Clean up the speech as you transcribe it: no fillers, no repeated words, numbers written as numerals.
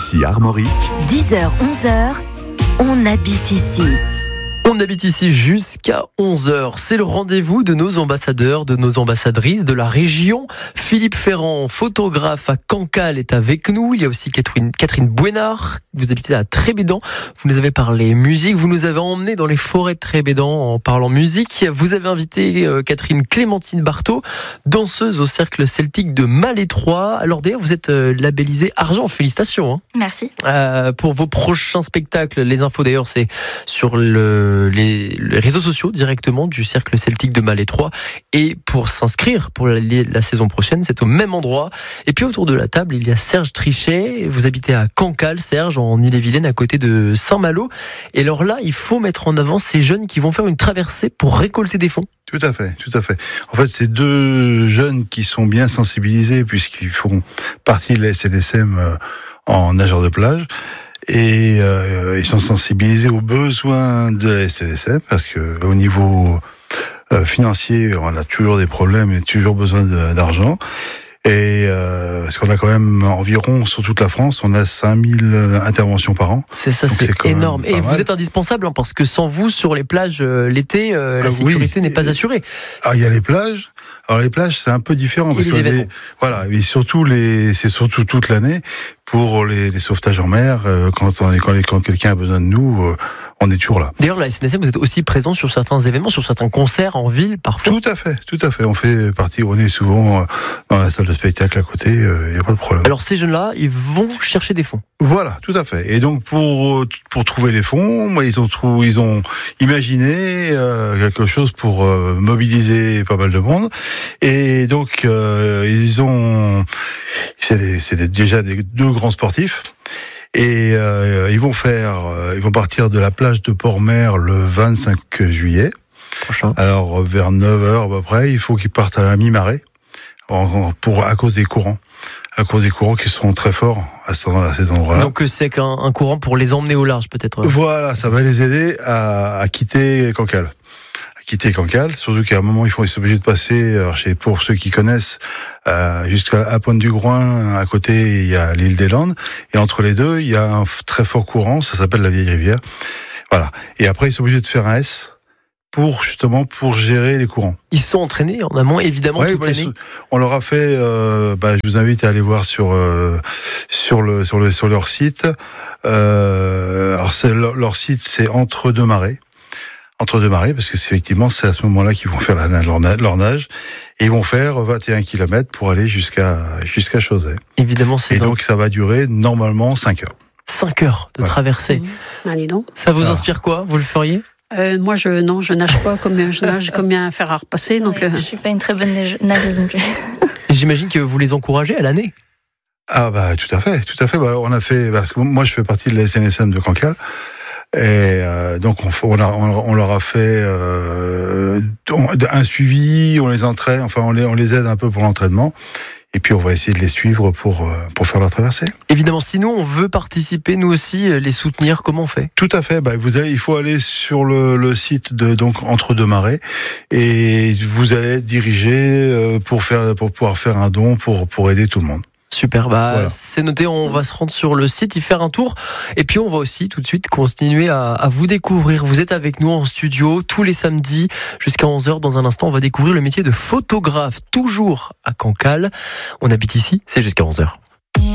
Ici Armorique. 10h, 11h, on habite ici. On habite ici jusqu'à 11h. C'est le rendez-vous de nos ambassadeurs, de nos ambassadrices de la région. Philippe Ferrand, photographe à Cancale, est avec nous. Il y a aussi Catherine Bouénard. Vous habitez à Trébédan. Vous nous avez parlé musique. Vous nous avez emmenés dans les forêts de Trébédan en parlant musique. Vous avez invité Catherine Clémentine Barthaud, danseuse au cercle celtique de Malétroit. Alors d'ailleurs, vous êtes labellisée argent. Félicitations. Hein. Merci. Pour vos prochains spectacles, les infos d'ailleurs, c'est sur les réseaux sociaux directement du cercle celtique de Malétroit. Et pour s'inscrire pour la saison prochaine, c'est au même endroit. Et puis autour de la table, il y a Serge Trichet. Vous habitez à Cancale, Serge, en Ille-et-Vilaine, à côté de Saint-Malo. Et alors là, il faut mettre en avant ces jeunes qui vont faire une traversée pour récolter des fonds. Tout à fait, tout à fait. En fait, c'est deux jeunes qui sont bien sensibilisés puisqu'ils font partie de la SNSM en nageurs de plage. Et ils sont sensibilisés aux besoins de la SNSM parce que au niveau financier, on a toujours des problèmes et toujours besoin d'argent. Et parce qu'on a quand même environ, sur toute la France, on a 5000 interventions par an. C'est ça, donc c'est énorme. Et vous êtes indispensable, hein, parce que sans vous, sur les plages, l'été, la sécurité n'est pas assurée. Il y a les plages. Alors les plages, c'est un peu différent parce que voilà, et surtout c'est surtout toute l'année pour les sauvetages en mer. Quand quelqu'un a besoin de nous, on est toujours là. D'ailleurs, la SNSM, vous êtes aussi présent sur certains événements, sur certains concerts en ville, parfois. Tout à fait, tout à fait. On fait partie, on est souvent dans la salle de spectacle à côté. Il n'y a pas de problème. Alors ces jeunes-là, ils vont chercher des fonds. Voilà, tout à fait. Et donc pour trouver les fonds, moi, ils ont imaginé quelque chose pour mobiliser pas mal de monde. Et donc c'est déjà des deux grands sportifs. Et ils vont partir de la plage de Port-Mer le 25 juillet. Prochain. Alors vers 9h à peu près, il faut qu'ils partent à mi-marée à cause des courants. À cause des courants qui seront très forts à ces endroits-là. Donc c'est qu'un courant pour les emmener au large peut-être. Voilà, ça va les aider à quitter Cancale. Surtout qu'à un moment ils sont obligés de passer, pour ceux qui connaissent, jusqu'à Pointe du Groin, à côté il y a l'île des Landes, et entre les deux il y a un très fort courant, ça s'appelle la Vieille Rivière. Voilà. Et après ils sont obligés de faire un S pour gérer les courants. Ils se sont entraînés en amont, évidemment, toute l'année. On leur a fait. Je vous invite à aller voir sur leur site. Alors leur site, c'est Entre deux Marais. Entre deux Marais, parce que effectivement, c'est à ce moment-là qu'ils vont faire leur nage. Et ils vont faire 21 km pour aller jusqu'à Chauzet. Évidemment, c'est donc ça va durer normalement 5 heures. 5 heures de traversée. Allez donc. Ça vous inspire quoi? Vous le feriez? Moi, je nage pas je nage comme un fer à repasser. Donc, je suis pas une très bonne nageuse non plus. J'imagine que vous les encouragez à l'année. Ah tout à fait. On a fait, parce que moi je fais partie de la SNSM de Cancale. Et donc on leur a fait un suivi, on les entraîne, enfin on les aide un peu pour l'entraînement. Et puis on va essayer de les suivre pour faire leur traversée. Évidemment, sinon on veut participer, nous aussi, les soutenir, comment on fait? Tout à fait, il faut aller sur le site de donc Entre deux Marais et vous allez être dirigé pour pouvoir faire un don pour aider tout le monde. Super, voilà. C'est noté, on va se rendre sur le site, y faire un tour. Et puis on va aussi tout de suite continuer à vous découvrir. Vous êtes avec nous en studio tous les samedis jusqu'à 11h. Dans un instant, on va découvrir le métier de photographe, toujours à Cancale. On habite ici, c'est jusqu'à 11h.